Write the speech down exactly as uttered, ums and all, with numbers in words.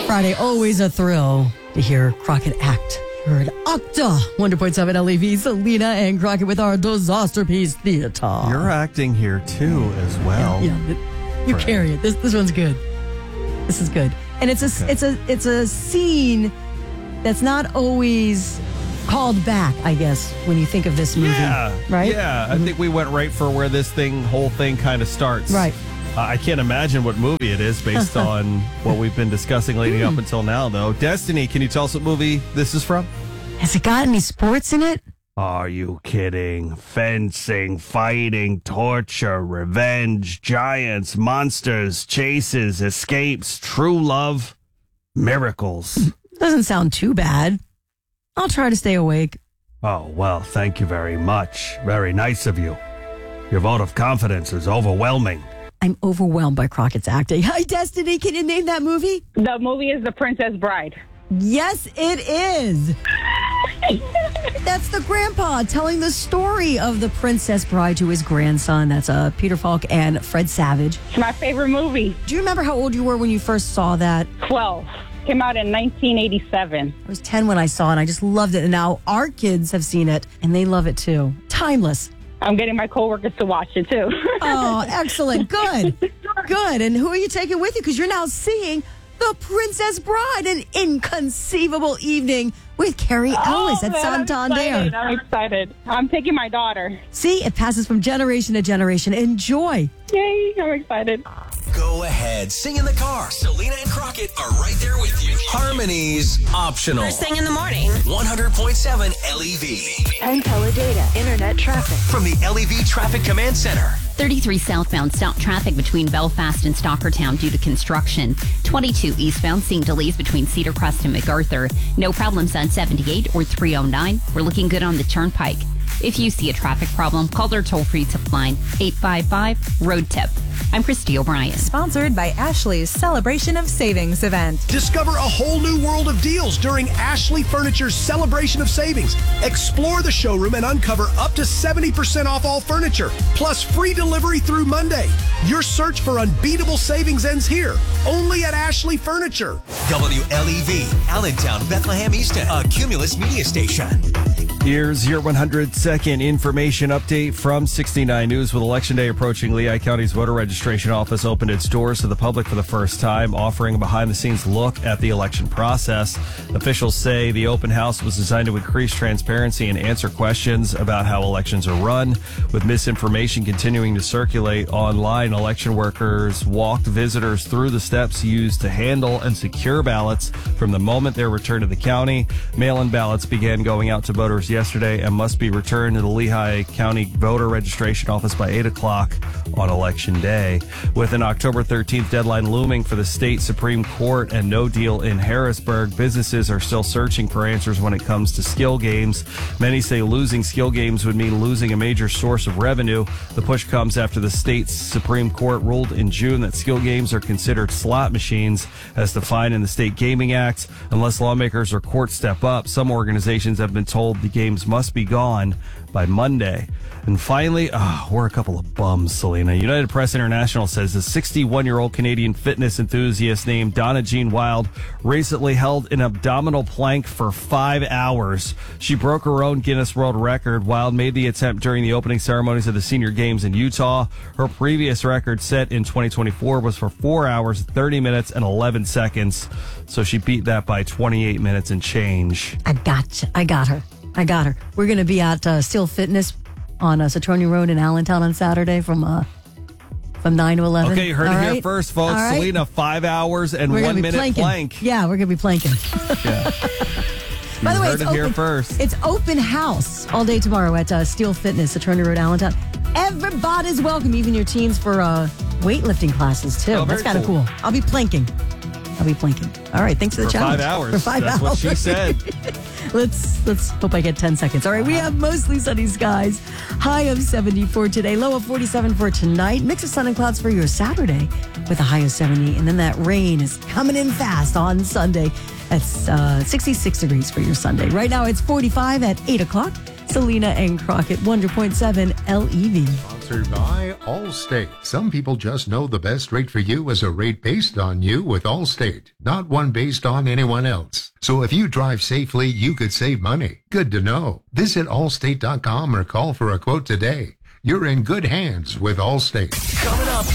Friday, always a thrill to hear Crockett act. Heard Octa, one hundred point seven L E V, Selena and Crockett with our Disasterpiece Theater. You're acting here too, as well. Yeah, yeah it, you carry it. This this one's good. This is good, and it's a okay. it's a it's a scene that's not always called back, I guess, when you think of this movie. Yeah, right. Yeah, mm-hmm. I think we went right for where this thing, whole thing, kind of starts. Right. Uh, I can't imagine what movie it is based on what we've been discussing leading up until now, though. Destiny, can you tell us what movie this is from? Has it got any sports in it? Are you kidding? Fencing, fighting, torture, revenge, giants, monsters, chases, escapes, true love, miracles. Doesn't sound too bad. I'll try to stay awake. Oh, well, thank you very much. Very nice of you. Your vote of confidence is overwhelming. I'm overwhelmed by Crockett's acting. Hi, Destiny. Can you name that movie? The movie is The Princess Bride. Yes, it is. That's the grandpa telling the story of the Princess Bride to his grandson. That's uh, Peter Falk and Fred Savage. It's my favorite movie. Do you remember how old you were when you first saw that? twelve. Came out in nineteen eighty-seven. I was ten when I saw it, and I just loved it. And now our kids have seen it, and they love it too. Timeless. I'm getting my coworkers to watch it too. Oh, excellent. Good. Good. And who are you taking with you? Because you're now seeing The Princess Bride, an inconceivable evening with Carrie Ellis oh, at man, Santander. I'm excited. I'm excited. I'm taking my daughter. See, it passes from generation to generation. Enjoy. Yay, I'm excited. Go ahead, sing in the car. Selena and Crockett are right there with you. Harmony's optional. First thing in the morning. one hundred point seven L E V. And teledata, internet traffic. From the L E V Traffic Command Center. thirty-three southbound, stop traffic between Belfast and Stockertown due to construction. twenty-two eastbound, seeing delays between Cedar Crest and MacArthur. No problems on seventy-eight or three oh nine. We're looking good on the Turnpike. If you see a traffic problem, call their toll-free tip line, eight five five, road tip. I'm Christy O'Brien. Sponsored by Ashley's Celebration of Savings event. Discover a whole new world of deals during Ashley Furniture's Celebration of Savings. Explore the showroom and uncover up to seventy percent off all furniture, plus free delivery through Monday. Your search for unbeatable savings ends here, only at Ashley Furniture. W L E V, Allentown, Bethlehem Easton, a Cumulus media station. Here's your one hundred second information update from sixty-nine News. With Election Day approaching, Lehigh County's voter registration office opened its doors to the public for the first time, offering a behind-the-scenes look at the election process. Officials say the open house was designed to increase transparency and answer questions about how elections are run. With misinformation continuing to circulate online, election workers walked visitors through the steps used to handle and secure ballots from the moment they're returned to the county. Mail-in ballots began going out to voters yesterday and must be returned to the Lehigh County voter registration office by eight o'clock on Election Day. With an October thirteenth deadline looming for the state Supreme Court and no deal in Harrisburg, businesses are still searching for answers when it comes to skill games. Many say losing skill games would mean losing a major source of revenue. The push comes after the state's Supreme Court ruled in June that skill games are considered slot machines as defined in the State Gaming Act. Unless lawmakers or courts step up, some organizations have been told the games must be gone by Monday. And finally, oh, we're a couple of bums, Selena. United Press International says a sixty-one-year-old Canadian fitness enthusiast named Donna Jean Wild recently held an abdominal plank for five hours. She broke her own Guinness World Record. Wild made the attempt during the opening ceremonies of the Senior Games in Utah. Her previous record set in twenty twenty-four was for four hours, thirty minutes, and eleven seconds. So she beat that by twenty-eight minutes and change. I got you. I got her. I got her. We're going to be at uh, Still Fitness on uh, Satronia Road in Allentown on Saturday from uh, from nine to eleven. Okay, you heard All it right? here first, folks. All right. Selena, five hours and We're one gonna be minute planking. plank. Yeah, we're going to be planking. Yeah. By the way, heard it's it open, here first. It's open house all day tomorrow at uh, Steel Fitness, Satronia Road, Allentown. Everybody's welcome, even your teens for uh, weightlifting classes, too. Oh, That's kind of cool. cool. I'll be planking. I'll be planking. All right, thanks for the For challenge. five hours. For five That's hours. what she said. let's let's hope I get ten seconds. All right, we have mostly sunny skies. High of seventy-four today, low of forty-seven for tonight. Mix of sun and clouds for your Saturday with a high of seventy. And then that rain is coming in fast on Sunday. That's uh, sixty-six degrees for your Sunday. Right now it's forty-five at eight o'clock. Selena and Crockett, one hundred point seven L E V. Sponsored by Allstate. Some people just know the best rate for you is a rate based on you with Allstate, not one based on anyone else. So if you drive safely, you could save money. Good to know. Visit allstate dot com or call for a quote today. You're in good hands with Allstate. Coming up